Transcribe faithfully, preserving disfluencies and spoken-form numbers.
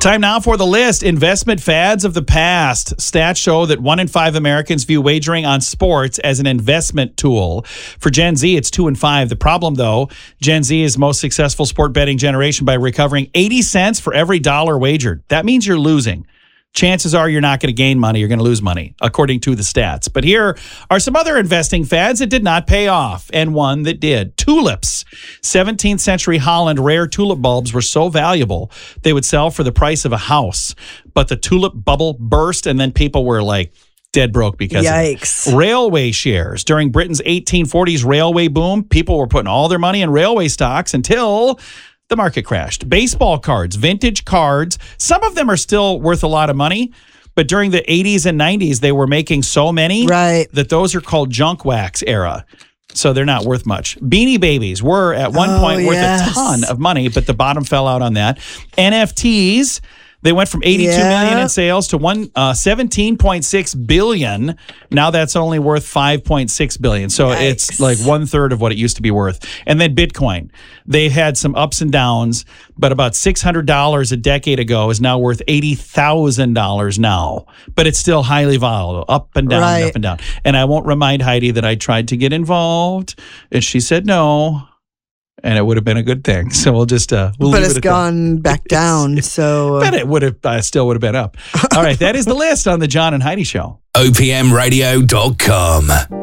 Time now for the list. Investment fads of the past. Stats show that one in five Americans view wagering on sports as an investment tool. For Gen Z, it's two in five. The problem, though, Gen Z is the most successful sport betting generation by recovering eighty cents for every dollar wagered. That means you're losing. Chances are you're not going to gain money. You're going to lose money, according to the stats. But here are some other investing fads that did not pay off, and one that did. Tulips. seventeenth century Holland rare tulip bulbs were so valuable, they would sell for the price of a house. But the tulip bubble burst, and then people were like, dead broke because Yikes. of it. Railway shares. During Britain's eighteen forties railway boom, people were putting all their money in railway stocks until the market crashed. Baseball cards, vintage cards, some of them are still worth a lot of money, but during the eighties and nineties, they were making so many right. that those are called junk wax era. So they're not worth much. Beanie Babies were at one oh, point worth yes. a ton of money, but the bottom fell out on that. N F Ts, they went from eighty-two yeah. million in sales to one uh, seventeen point six billion. Now that's only worth five point six billion. So Yikes. It's like one third of what it used to be worth. And then Bitcoin, they had some ups and downs, but about six hundred dollars a decade ago is now worth eighty thousand dollars now. But it's still highly volatile, up and down, right. up and down. And I won't remind Heidi that I tried to get involved, and she said no. And it would have been a good thing. So we'll just uh, we'll but leave it's it at gone that. back down. So, but it would have uh, still would have been up. All right, that is the list on the John and Heidi Show. O P M radio dot com